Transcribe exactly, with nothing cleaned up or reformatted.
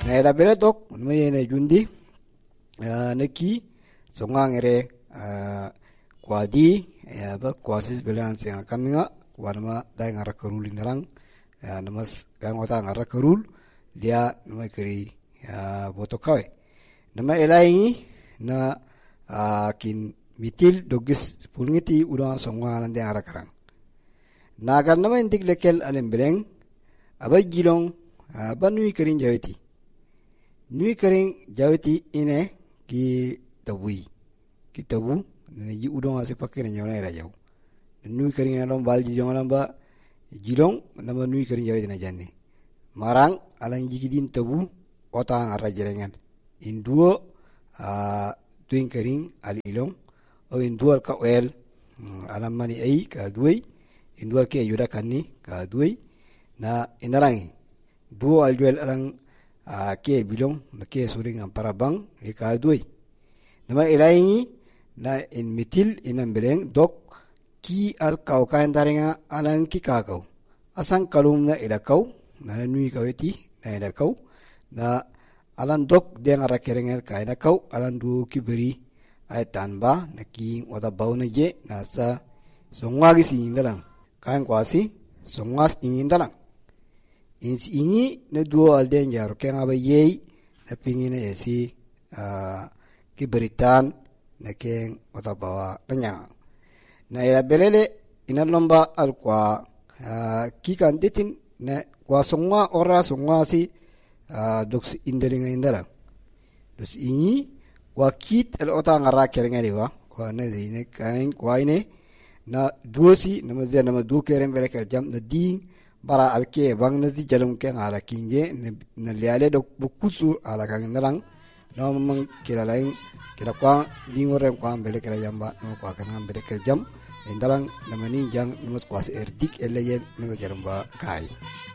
na ila bele tok nama yene jundi neki songa ngere kwadi ya ba kwasis belan sing kaminga wanama dai ngara karul indalang namas gang wata ngara karul dia nama kiri ya boto kawe nama ila ini na kin mitil dogis pulngiti udah songa nande ngara karang nagar nama intik lekel alem beleng aba gilong aba nui kering jawiti nui kering jawiti ine ki tabui ki tabu ne ji udong ase pakke ne nyona ira jaw nui kering alom bal ji jong alamba gilong nama nui kering jawiti na janne marang alang ji din tabu ota ngara jerengan induo tuing kering ali ilong o indual ka wel alam mani ai ka duai indual ke yuda kanni ka duai na inarangi duo aljuel alang uh, ke bilong na ke suring ang parabang e ka duai nama ilaingi na in mitil inang beleng dok ki al kau kain taringa alang ki kakau asang kalum na ilakaw na nui kaweti na ilakaw na alang dok dia ngara kerengel ka ilakaw alang duo ki beri ay tanba na ki wada bau na je na sa songwagi si indalang kain kwasi songwas indalang insi ini na duo alden jaro kaya nga ba yey na pingin na esi uh, kiberitan na keng otabawa kanya na ila belele inalomba al kwa uh, kikan ditin na kwa songwa ora songwa si uh, doks indalinga indala dos ini kwa kit el ota ngara kerenga diwa kwa na zine kain kwa ine na duo si nama zia nama duo keren bele kel jam na ding bara alke bang na di jalung ke ngala kinje na liale dok bukusu ala kang narang no mang kila lain kila kwa dingore kwa bele kala jamba no kwa kan bele kel jam indalang namani jang numus kwa erdik eleyen no jaramba kai